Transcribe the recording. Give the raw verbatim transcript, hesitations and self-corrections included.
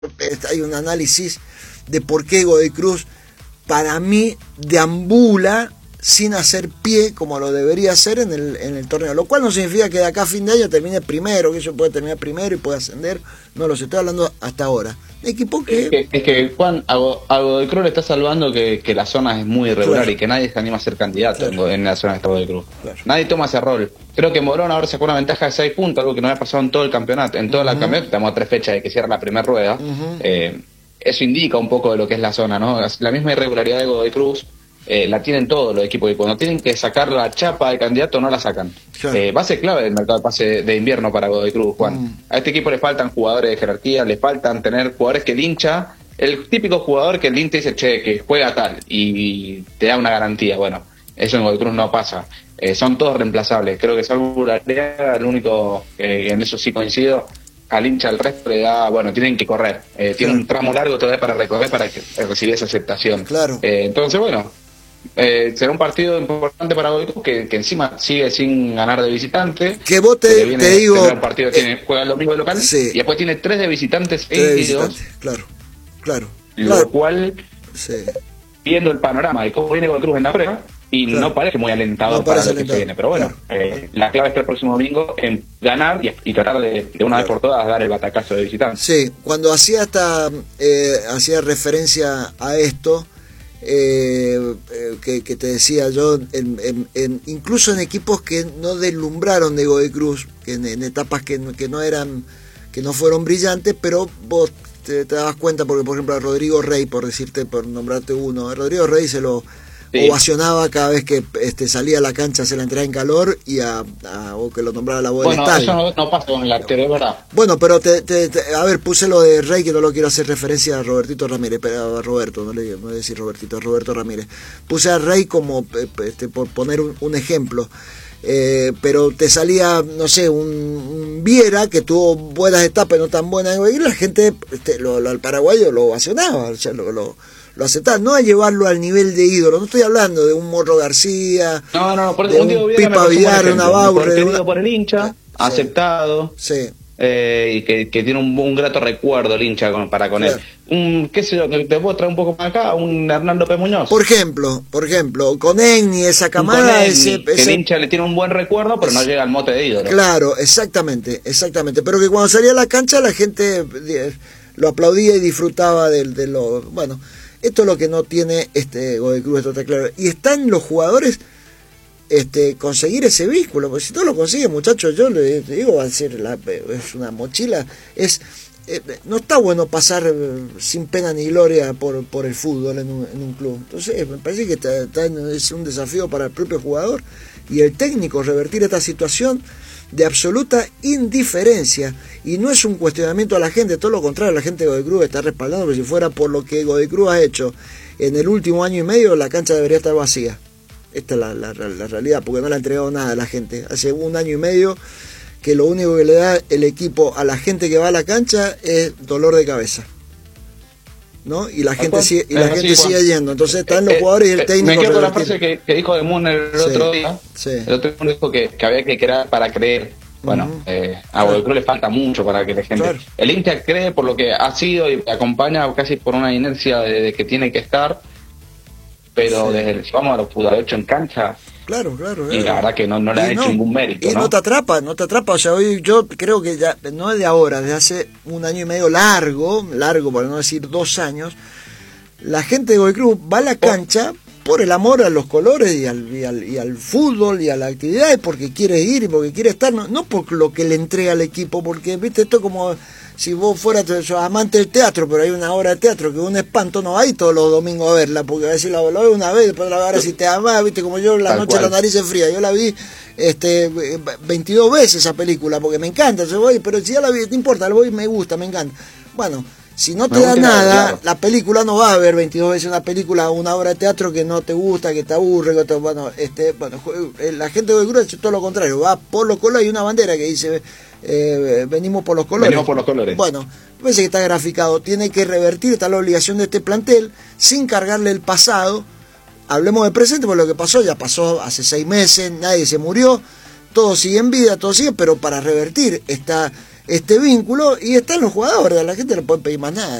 hay un análisis de por qué Godoy Cruz, para mí, deambula sin hacer pie como lo debería hacer en el, en el torneo, lo cual no significa que de acá a fin de año termine primero, que ellos puede terminar primero y puede ascender, no los estoy hablando hasta ahora. Equipo que... Es que, es que Juan, a, a Godoy Cruz le está salvando que, que la zona es muy irregular, claro, y que nadie se anima a ser candidato, claro, en, en la zona de Godoy Cruz. Claro. Nadie toma ese rol. Creo que Morón ahora sacó una ventaja de seis puntos, algo que no había pasado en todo el campeonato. En toda uh-huh. la campeonato, estamos a tres fechas de que cierra la primera rueda. Uh-huh. eh, eso indica un poco de lo que es la zona, ¿no? La misma irregularidad de Godoy Cruz eh, la tienen todos los equipos, y cuando tienen que sacar la chapa de candidato no la sacan. Claro. Eh, va a ser clave el mercado de pase de invierno para Godoy Cruz, Juan. Uh-huh. A este equipo le faltan jugadores de jerarquía, le faltan tener jugadores que el hincha, el típico jugador que el hincha dice, che, que juega tal, y te da una garantía. Bueno, eso en Godoy Cruz no pasa. Eh, son todos reemplazables. Creo que salvo Urarea, el único que eh, en eso sí coincido, al hincha el resto le da, bueno, tienen que correr. Eh, tiene claro. un tramo largo todavía para recorrer para que, eh, recibir esa aceptación. Claro. Eh, entonces, bueno, eh, será un partido importante para Godoy Cruz, que, que encima sigue sin ganar de visitante. Que vos te, que te digo... Un partido que tiene, juega el domingo de local, sí, y después tiene tres de visitantes tres visitantes, claro, claro. Lo claro. cual, sí. viendo el panorama de cómo viene Godoy Cruz en la prueba, y claro. no parece muy alentador no para lo alentador. que se viene, pero bueno, claro. eh, la clave está el próximo domingo en ganar y, y tratar de, de una claro. vez por todas dar el batacazo de visitante. Sí, cuando hacía esta eh, hacía referencia a esto, eh, eh, que, que te decía yo, en, en, en, incluso en equipos que no deslumbraron de Godoy Cruz, que en, en etapas que, que no eran, que no fueron brillantes, pero vos te, te dabas cuenta, porque por ejemplo a Rodrigo Rey, por decirte, por nombrarte uno, a Rodrigo Rey se lo sí. ovacionaba cada vez que este, salía a la cancha, se la entraba en calor, y a, a o que lo nombraba la voz bueno, del estadio. Bueno, eso no, no pasa con el arquero, es verdad. Bueno, pero te, te, te, a ver, puse lo de Rey, que no lo quiero hacer referencia a Robertito Ramírez, pero a Roberto, no le no voy a decir Robertito, a Roberto Ramírez. Puse a Rey como, este, por poner un, un ejemplo. Eh, pero te salía, no sé, un, un Viera que tuvo buenas etapas y no tan buenas, y la gente, este, lo, lo, al paraguayo lo ovacionaba, o sea, lo, lo, lo aceptaba, no a llevarlo al nivel de ídolo. No estoy hablando de un Morro García, no, no, por de un, un Pipa Vidal, una Baure, querido una... por el hincha, sí. aceptado, sí. Eh, y que, que tiene un, un grato recuerdo el hincha con, para con claro. él. Un, qué sé yo, que te puedo traer un poco más acá, un Hernán López Muñoz. Por ejemplo, por ejemplo, con Egni, esa camada, ese, que ese... el hincha le tiene un buen recuerdo, pero es... no llega al mote de ídolo. Claro, exactamente, exactamente. Pero que cuando salía a la cancha la gente lo aplaudía y disfrutaba de, de lo... Bueno, esto es lo que no tiene este Godoy Cruz, esto está claro. Y están los jugadores... Este, conseguir ese vínculo, porque si tú lo consigues, muchachos, yo le digo, va a ser la, es una mochila, es eh, no está bueno pasar eh, sin pena ni gloria por, por el fútbol en un, en un club. Entonces me parece que está, está, es un desafío para el propio jugador y el técnico revertir esta situación de absoluta indiferencia, y no es un cuestionamiento a la gente, todo lo contrario, la gente de Godoy Cruz está respaldando, porque si fuera por lo que Godoy Cruz ha hecho en el último año y medio, la cancha debería estar vacía. Esta es la, la, la realidad, porque no le ha entregado nada a la gente. Hace un año y medio que lo único que le da el equipo a la gente que va a la cancha es dolor de cabeza, ¿no? Y la gente sigue, y la gente sigue yendo. Entonces están los jugadores y el técnico. Me quedo con la frase que, que dijo de Moon el otro sí, día. Sí. El otro día dijo que, que había que crear para creer. Bueno, uh-huh. eh, a Godoy Cruz le falta mucho para que la gente... Claro. El hincha cree por lo que ha sido y acompaña casi por una inercia de, de que tiene que estar. Pero sí. desde el, si vamos a los fútbol hecho en cancha, claro, claro, claro, y la verdad que no, no le han hecho no, ningún mérito, y ¿no? no te atrapa, no te atrapa, o sea, hoy yo creo que ya, no es de ahora, desde hace un año y medio largo, largo por no decir dos años, la gente de Godoy Cruz va a la cancha por el amor a los colores y al, y al, y al fútbol y a la actividad, porque quiere ir y porque quiere estar, no, no por lo que le entrega al equipo, porque, viste, esto como... Si vos fueras amante del teatro, pero hay una obra de teatro que es un espanto, no hay todos los domingos a verla, porque a decir la ves una vez, después la vas a ver si te amas, viste, como yo la Tal noche cual. La nariz es fría, yo la vi este veintidós veces esa película, porque me encanta, yo voy, pero si ya la vi, no importa, la voy, me gusta, me encanta. Bueno, si no te me da nada, claro. la película no va a ver veintidós veces una película, una obra de teatro que no te gusta, que te aburre, que te, bueno, este, bueno, la gente de Godoy Cruz es todo lo contrario, va por los colores, hay una bandera que dice... Eh, venimos por los colores. Venimos por los colores. Bueno, me parece que está graficado. Tiene que revertir, está la obligación de este plantel, sin cargarle el pasado. Hablemos del presente, porque lo que pasó ya pasó hace seis meses, nadie se murió. todo sigue en vida, todo sigue, pero para revertir está este vínculo y están los jugadores, a la gente no puede pedir más nada.